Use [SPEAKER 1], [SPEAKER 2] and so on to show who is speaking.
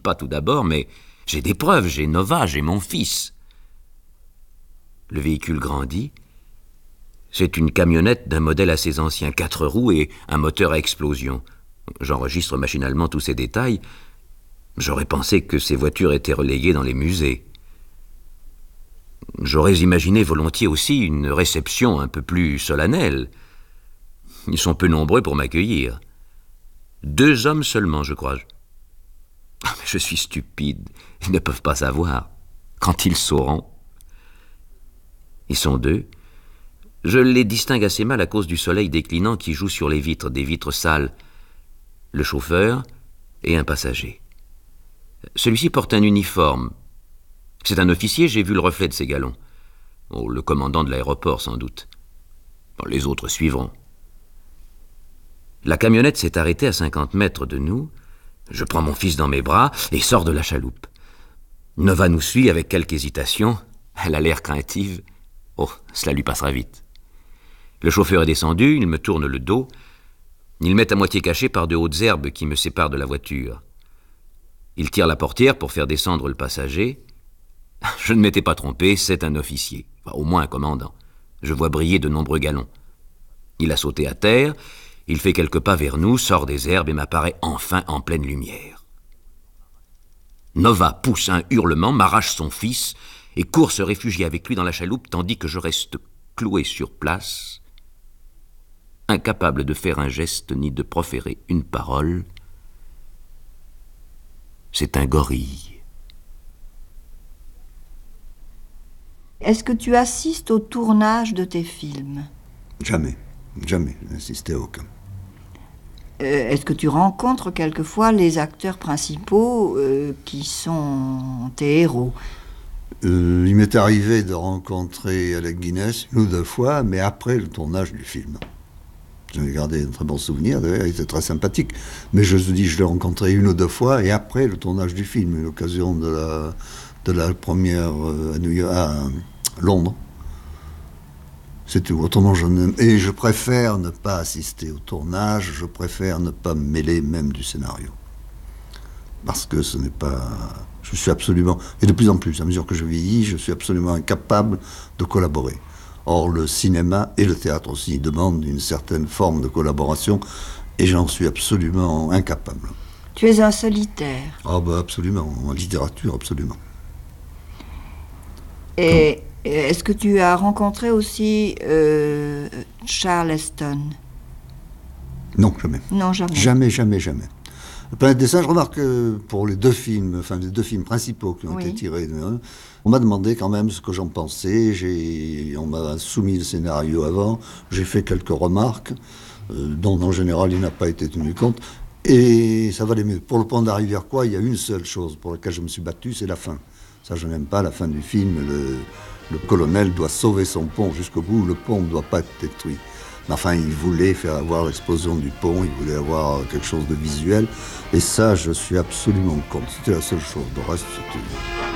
[SPEAKER 1] pas tout d'abord, mais j'ai des preuves, j'ai Nova, j'ai mon fils. Le véhicule grandit. C'est une camionnette d'un modèle assez ancien, 4 roues et un moteur à explosion. J'enregistre machinalement tous ces détails. J'aurais pensé que ces voitures étaient reléguées dans les musées. J'aurais imaginé volontiers aussi une réception un peu plus solennelle. Ils sont peu nombreux pour m'accueillir. 2 hommes seulement, je crois. Je suis stupide. Ils ne peuvent pas savoir. Quand ils sauront. Ils sont 2. Je les distingue assez mal à cause du soleil déclinant qui joue sur les vitres, des vitres sales. Le chauffeur et un passager. Celui-ci porte un uniforme. C'est un officier, j'ai vu le reflet de ses galons. Oh, le commandant de l'aéroport, sans doute. Bon, les autres suivront. La camionnette s'est arrêtée à 50 mètres de nous. Je prends mon fils dans mes bras et sors de la chaloupe. Nova nous suit avec quelque hésitation. Elle a l'air craintive. Oh, cela lui passera vite. Le chauffeur est descendu, il me tourne le dos. Il m'est à moitié caché par de hautes herbes qui me séparent de la voiture. Il tire la portière pour faire descendre le passager. Je ne m'étais pas trompé, c'est un officier, enfin, au moins un commandant. Je vois briller de nombreux galons. Il a sauté à terre, il fait quelques pas vers nous, sort des herbes et m'apparaît enfin en pleine lumière. Nova pousse un hurlement, m'arrache son fils et court se réfugier avec lui dans la chaloupe tandis que je reste cloué sur place, incapable de faire un geste ni de proférer une parole. C'est un gorille.
[SPEAKER 2] Est-ce que tu assistes au tournage de tes films?
[SPEAKER 3] Jamais, je n'ai assisté à aucun.
[SPEAKER 2] Est-ce que tu rencontres quelquefois les acteurs principaux qui sont tes héros?
[SPEAKER 3] Il m'est arrivé de rencontrer Alec Guinness 1 ou 2 fois, mais après le tournage du film. J'en ai gardé un très bon souvenir, d'ailleurs, il était très sympathique. Mais je te dis, je l'ai rencontré 1 ou 2 fois, et après le tournage du film, l'occasion de la première à Londres. C'est tout. Autrement, et je préfère ne pas assister au tournage, je préfère ne pas me mêler même du scénario. Parce que ce n'est pas... Je suis absolument... Et de plus en plus, à mesure que je vieillis, je suis absolument incapable de collaborer. Or, le cinéma et le théâtre aussi demandent une certaine forme de collaboration, et j'en suis absolument incapable.
[SPEAKER 2] Tu es un solitaire.
[SPEAKER 3] Ah bah absolument, en littérature, absolument.
[SPEAKER 2] Et est-ce que tu as rencontré aussi Charleston?
[SPEAKER 3] Non, jamais.
[SPEAKER 2] Non, jamais.
[SPEAKER 3] Jamais. Le Planète des Singes, je remarque que pour les 2 films, enfin les 2 films principaux qui ont été tirés, on m'a demandé quand même ce que j'en pensais. On m'a soumis le scénario avant, j'ai fait quelques remarques, dont en général il n'a pas été tenu compte, et ça valait mieux. Pour Le Pont de la Rivière-Quois, il y a une seule chose pour laquelle je me suis battu, c'est la fin. Ça, je n'aime pas la fin du film. Le colonel doit sauver son pont jusqu'au bout, le pont ne doit pas être détruit. Mais enfin, il voulait faire avoir l'explosion du pont, il voulait avoir quelque chose de visuel. Et ça, je suis absolument contre. C'était la seule chose. Le reste, c'était...